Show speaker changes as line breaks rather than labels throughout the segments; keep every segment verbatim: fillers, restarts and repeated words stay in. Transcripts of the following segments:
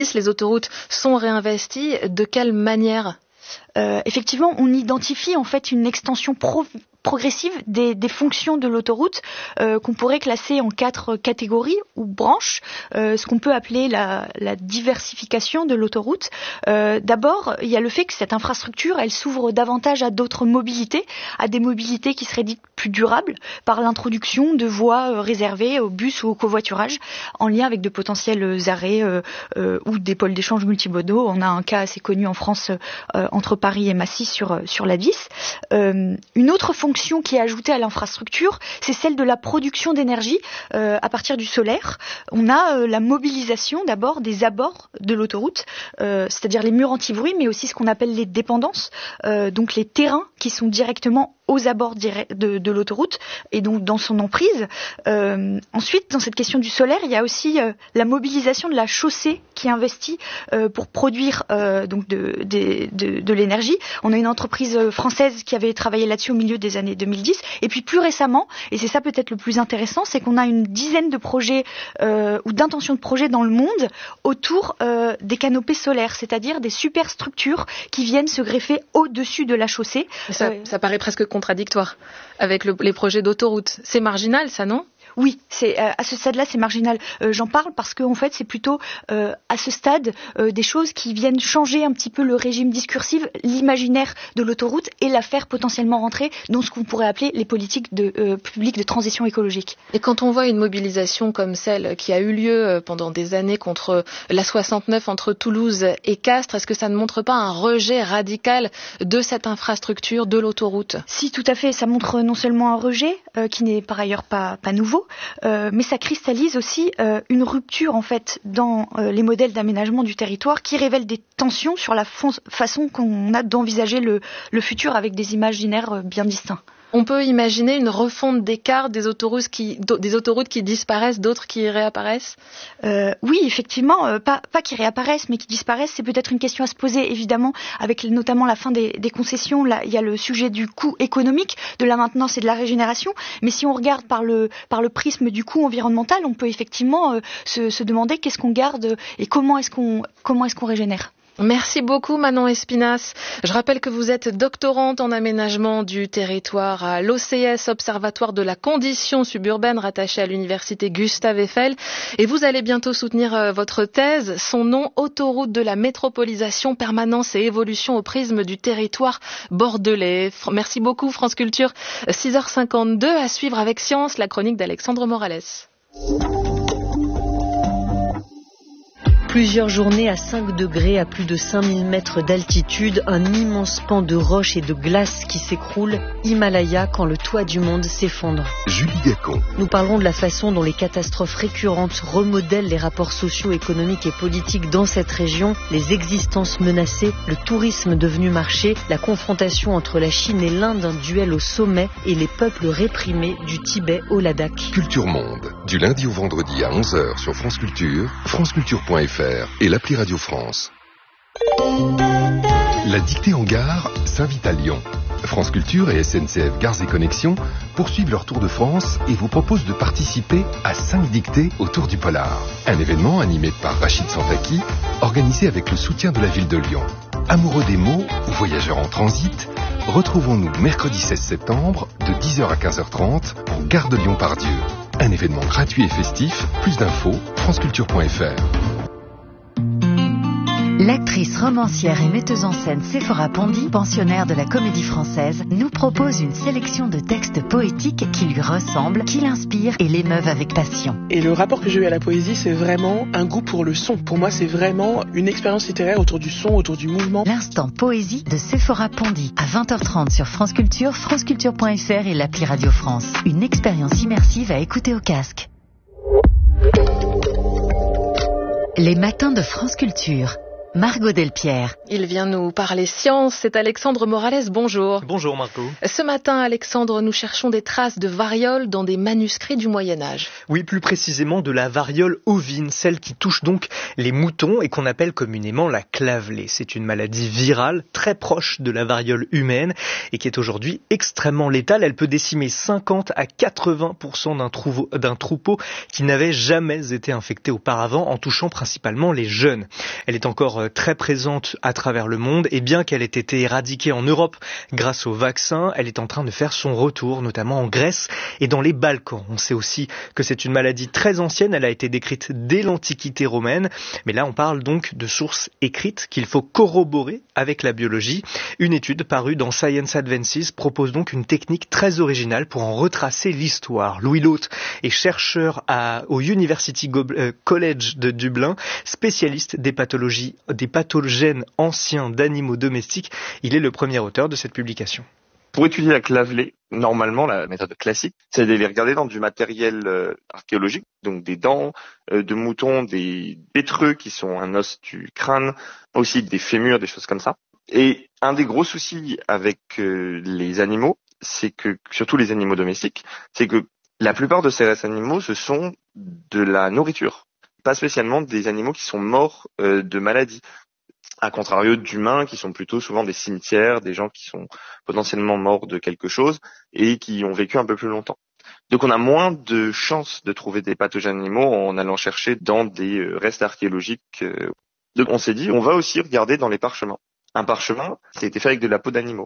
les autoroutes sont réinvesties. De quelle manière ?
Euh, effectivement, on identifie en fait une extension pro- progressive des, des fonctions de l'autoroute euh, qu'on pourrait classer en quatre catégories ou branches, euh, ce qu'on peut appeler la, la diversification de l'autoroute. Euh, d'abord, il y a le fait que cette infrastructure, elle s'ouvre davantage à d'autres mobilités, à des mobilités qui seraient dites plus durables, par l'introduction de voies euh, réservées au bus ou au covoiturage, en lien avec de potentiels arrêts euh, euh, ou des pôles d'échange multimodaux. On a un cas assez connu en France euh, entre Paris et Massy sur, sur l'A dix. Euh, une autre fonction qui est ajoutée à l'infrastructure, c'est celle de la production d'énergie euh, à partir du solaire. On a euh, la mobilisation d'abord des abords de l'autoroute, euh, c'est-à-dire les murs anti-bruit, mais aussi ce qu'on appelle les dépendances, euh, donc les terrains qui sont directement aux abords de, de l'autoroute et donc dans son emprise. Euh, ensuite, dans cette question du solaire, il y a aussi euh, la mobilisation de la chaussée qui investit euh, pour produire euh, donc de, de, de, de l'énergie. On a une entreprise française qui avait travaillé là-dessus au milieu des années deux mille dix. Et puis plus récemment, et c'est ça peut-être le plus intéressant, c'est qu'on a une dizaine de projets euh, ou d'intentions de projets dans le monde autour euh, des canopées solaires, c'est-à-dire des superstructures qui viennent se greffer au-dessus de la chaussée.
Ça, euh, ça paraît presque contradictoire avec le, les projets d'autoroute. C'est marginal, ça, non ?
Oui, c'est euh, à ce stade-là, c'est marginal. Euh, j'en parle parce qu'en fait, c'est plutôt euh, à ce stade euh, des choses qui viennent changer un petit peu le régime discursif, l'imaginaire de l'autoroute et la faire potentiellement rentrer dans ce qu'on pourrait appeler les politiques de, euh, publiques de transition écologique.
Et quand on voit une mobilisation comme celle qui a eu lieu pendant des années contre la soixante-neuf entre Toulouse et Castres, est-ce que ça ne montre pas un rejet radical de cette infrastructure, de l'autoroute ?
Si, tout à fait. Ça montre non seulement un rejet, euh, qui n'est par ailleurs pas, pas nouveau, Euh, mais ça cristallise aussi euh, une rupture en fait dans euh, les modèles d'aménagement du territoire qui révèlent des tensions sur la fon- façon qu'on a d'envisager le, le futur avec des imaginaires euh, bien distincts.
On peut imaginer une refonte des cartes des autoroutes qui, des autoroutes qui disparaissent, d'autres qui réapparaissent ?
euh, Oui, effectivement, euh, pas, pas qui réapparaissent, mais qui disparaissent. C'est peut-être une question à se poser, évidemment, avec notamment la fin des, des concessions. Là, il y a le sujet du coût économique, de la maintenance et de la régénération. Mais si on regarde par le, par le prisme du coût environnemental, on peut effectivement euh, se, se demander qu'est-ce qu'on garde et comment est-ce qu'on, comment est-ce qu'on régénère.
Merci beaucoup Manon Espinas. Je rappelle que vous êtes doctorante en aménagement du territoire à l'O C S, Observatoire de la condition suburbaine rattaché à l'université Gustave Eiffel. Et vous allez bientôt soutenir votre thèse. Son nom, Autoroute de la métropolisation, permanence et évolution au prisme du territoire bordelais. Merci beaucoup France Culture. six heures cinquante-deux à suivre avec Science, la chronique d'Alexandre Morales.
Plusieurs journées à cinq degrés, à plus de cinq mille mètres d'altitude, un immense pan de roches et de glace qui s'écroule, Himalaya, quand le toit du monde s'effondre.
Julie Gacon.
Nous parlerons de la façon dont les catastrophes récurrentes remodèlent les rapports sociaux, économiques et politiques dans cette région, les existences menacées, le tourisme devenu marché, la confrontation entre la Chine et l'Inde, un duel au sommet, et les peuples réprimés du Tibet au Ladakh.
Culture Monde, du lundi au vendredi à onze heures sur France Culture, franceculture point f r et l'appli Radio France. La dictée en gare s'invite à Lyon. France Culture et S N C F Gares et Connexions poursuivent leur tour de France et vous proposent de participer à cinq dictées autour du polar. Un événement animé par Rachid Santaki, organisé avec le soutien de la ville de Lyon. Amoureux des mots ou voyageurs en transit, retrouvons-nous mercredi seize septembre de dix heures à quinze heures trente en gare de Lyon-Pardieu. Un événement gratuit et festif. Plus d'infos, franceculture point f r.
L'actrice romancière et metteuse en scène Séphora Pondy, pensionnaire de la Comédie Française, nous propose une sélection de textes poétiques qui lui ressemblent, qui l'inspirent et l'émeuvent avec passion.
Et le rapport que j'ai eu à la poésie, c'est vraiment un goût pour le son. Pour moi, c'est vraiment une expérience littéraire autour du son, autour du mouvement.
L'instant poésie de Séphora Pondy, à vingt heures trente sur France Culture, franceculture point f r et l'appli Radio France. Une expérience immersive à écouter au casque. Les matins de France Culture. Margot Delpierre.
Il vient nous parler science, c'est Alexandre Morales, bonjour.
Bonjour Margot.
Ce matin, Alexandre, nous cherchons des traces de variole dans des manuscrits du Moyen-Âge.
Oui, plus précisément de la variole ovine, celle qui touche donc les moutons et qu'on appelle communément la clavelée. C'est une maladie virale très proche de la variole humaine et qui est aujourd'hui extrêmement létale. Elle peut décimer cinquante à quatre-vingts pour cent d'un, trouveau, d'un troupeau qui n'avait jamais été infecté auparavant, en touchant principalement les jeunes. Elle est encore très présente à travers le monde et bien qu'elle ait été éradiquée en Europe grâce au vaccin, elle est en train de faire son retour, notamment en Grèce et dans les Balkans. On sait aussi que c'est une maladie très ancienne, elle a été décrite dès l'Antiquité romaine, mais là on parle donc de sources écrites qu'il faut corroborer avec la biologie. Une étude parue dans Science Advances propose donc une technique très originale pour en retracer l'histoire. Louis Lhot est chercheur à, au University College de Dublin, spécialiste des pathologies des pathogènes anciens d'animaux domestiques. Il est le premier auteur de cette publication.
Pour étudier la clavelée, normalement, la méthode classique, c'est d'aller regarder dans du matériel euh, archéologique, donc des dents euh, de moutons, des pétreux qui sont un os du crâne, aussi des fémurs, des choses comme ça. Et un des gros soucis avec euh, les animaux, c'est que, surtout les animaux domestiques, c'est que la plupart de ces restes animaux, ce sont de la nourriture. Pas spécialement des animaux qui sont morts euh, de maladie, à contrario d'humains qui sont plutôt souvent des cimetières, des gens qui sont potentiellement morts de quelque chose et qui ont vécu un peu plus longtemps. Donc on a moins de chances de trouver des pathogènes animaux en allant chercher dans des restes archéologiques. Donc on s'est dit, on va aussi regarder dans les parchemins. Un parchemin, ça a été fait avec de la peau d'animaux.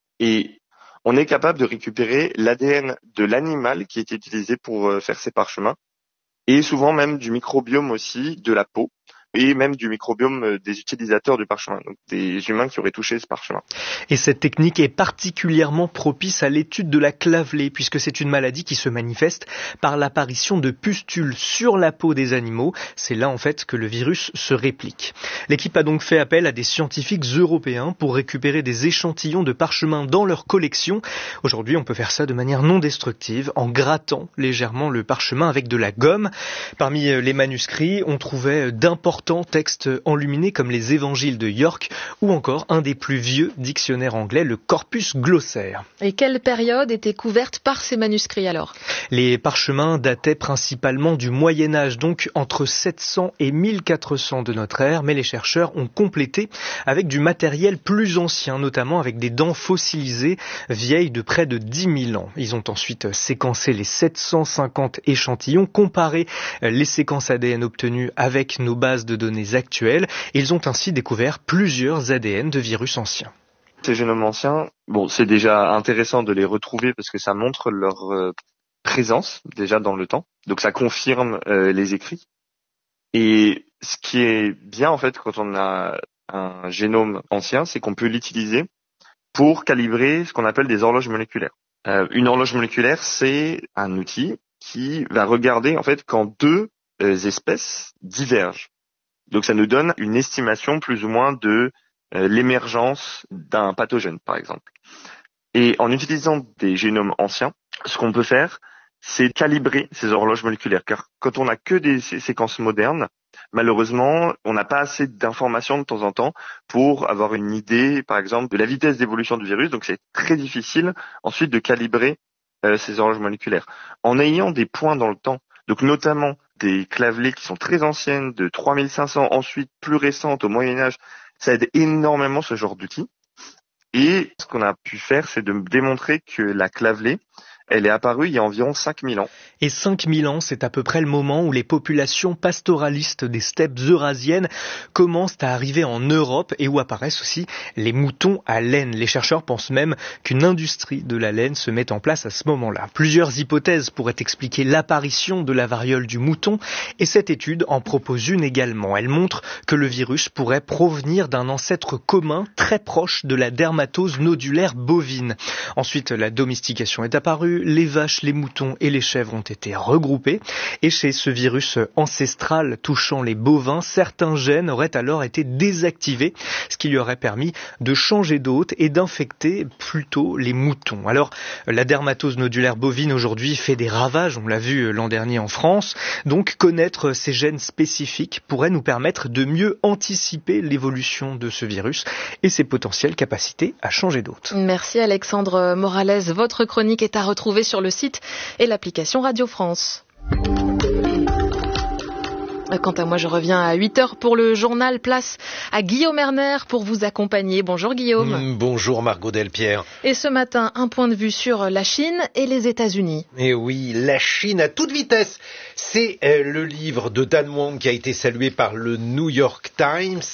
Et on est capable de récupérer l'A D N de l'animal qui était utilisé pour faire ces parchemins, et souvent même du microbiome aussi de la peau, et même du microbiome des utilisateurs du parchemin, donc des humains qui auraient touché ce parchemin.
Et cette technique est particulièrement propice à l'étude de la clavelée, puisque c'est une maladie qui se manifeste par l'apparition de pustules sur la peau des animaux. C'est là en fait que le virus se réplique. L'équipe a donc fait appel à des scientifiques européens pour récupérer des échantillons de parchemin dans leur collection. Aujourd'hui, on peut faire ça de manière non destructive, en grattant légèrement le parchemin avec de la gomme. Parmi les manuscrits, on trouvait d'importants textes enluminés comme les évangiles de York ou encore un des plus vieux dictionnaires anglais, le Corpus Glossaire.
Et quelle période était couverte par ces manuscrits alors ?
Les parchemins dataient principalement du Moyen-Âge, donc entre sept cents et mille quatre cents de notre ère, mais les chercheurs ont complété avec du matériel plus ancien, notamment avec des dents fossilisées vieilles de près de dix mille ans. Ils ont ensuite séquencé les sept cent cinquante échantillons, comparé les séquences A D N obtenues avec nos bases de données actuelles, et ils ont ainsi découvert plusieurs A D N de virus anciens.
Ces génomes anciens, bon, c'est déjà intéressant de les retrouver parce que ça montre leur euh, présence déjà dans le temps, donc ça confirme euh, les écrits. Et ce qui est bien en fait quand on a un génome ancien, c'est qu'on peut l'utiliser pour calibrer ce qu'on appelle des horloges moléculaires. Euh, une horloge moléculaire, c'est un outil qui va regarder en fait quand deux euh, espèces divergent. Donc ça nous donne une estimation plus ou moins de euh, l'émergence d'un pathogène, par exemple. Et en utilisant des génomes anciens, ce qu'on peut faire, c'est calibrer ces horloges moléculaires. Car quand on n'a que des sé- séquences modernes, malheureusement, on n'a pas assez d'informations de temps en temps pour avoir une idée, par exemple, de la vitesse d'évolution du virus. Donc c'est très difficile ensuite de calibrer euh, ces horloges moléculaires. En ayant des points dans le temps, donc notamment des clavelées qui sont très anciennes, de trois mille cinq cents, ensuite plus récentes au Moyen-Âge, ça aide énormément ce genre d'outils. Et ce qu'on a pu faire, c'est de démontrer que la clavelée, elle est apparue il y a environ cinq mille ans.
Et cinq mille ans, c'est à peu près le moment où les populations pastoralistes des steppes eurasiennes commencent à arriver en Europe et où apparaissent aussi les moutons à laine. Les chercheurs pensent même qu'une industrie de la laine se met en place à ce moment-là. Plusieurs hypothèses pourraient expliquer l'apparition de la variole du mouton et cette étude en propose une également. Elle montre que le virus pourrait provenir d'un ancêtre commun très proche de la dermatose nodulaire bovine. Ensuite, la domestication est apparue. que les vaches, les moutons et les chèvres ont été regroupés. Et chez ce virus ancestral touchant les bovins, certains gènes auraient alors été désactivés, ce qui lui aurait permis de changer d'hôte et d'infecter plutôt les moutons. Alors, la dermatose nodulaire bovine aujourd'hui fait des ravages, on l'a vu l'an dernier en France. Donc, connaître ces gènes spécifiques pourrait nous permettre de mieux anticiper l'évolution de ce virus et ses potentielles capacités à changer d'hôte.
Merci Alexandre Morales. Votre chronique est à retrouver sur le site et l'application Radio France. Quant à moi, je reviens à huit heures pour le journal. Place à Guillaume Erner pour vous accompagner. Bonjour Guillaume.
Mmh, bonjour Margot Delpierre.
Et ce matin, un point de vue sur la Chine et les États-Unis.
Et oui, la Chine à toute vitesse. C'est euh, le livre de Dan Wang qui a été salué par le New York Times.